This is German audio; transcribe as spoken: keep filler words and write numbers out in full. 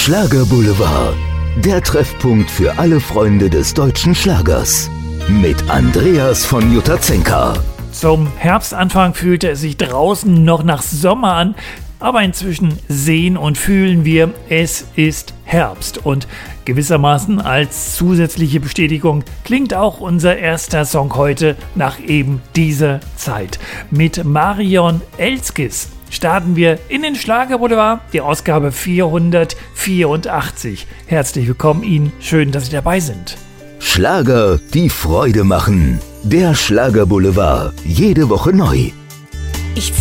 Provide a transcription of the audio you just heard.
Schlagerboulevard, der Treffpunkt für alle Freunde des deutschen Schlagers. Mit Andreas von Jutazenka. Zum Herbstanfang fühlte es sich draußen noch nach Sommer an, aber inzwischen sehen und fühlen wir, es ist Herbst. Und gewissermaßen als zusätzliche Bestätigung klingt auch unser erster Song heute nach eben dieser Zeit. Mit Marion Elskis starten wir in den Schlagerboulevard, die Ausgabe vierhundertvierundachtzig. Herzlich willkommen Ihnen, schön, dass Sie dabei sind. Schlager, die Freude machen. Der Schlagerboulevard, jede Woche neu.